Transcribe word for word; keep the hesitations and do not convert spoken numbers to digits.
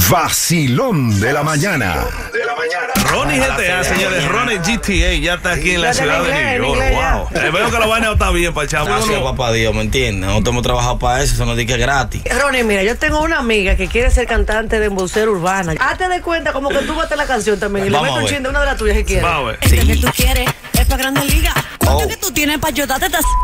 Vacilón de la mañana. Ronnie G T A, señores. Ronnie G T A ya está aquí en la Ya ciudad te de inglés, New York. inglés ya. Wow. Eh, veo que la vaina está bien para el chavo. Gracias, papá Dios, ¿me entiendes? Nosotros hemos trabajado para eso, eso nos dice que es gratis. Ronnie, mira, yo tengo una amiga que quiere ser cantante de embocera urbana. Hazte de cuenta como que tú bates la canción también y le Vamos metes a un ver. chin de una de las tuyas que quieres. Vamos a ver. Este que tú quieres es para Grande Liga. ¿Cuánto Oh. que tú tienes para ayudarte?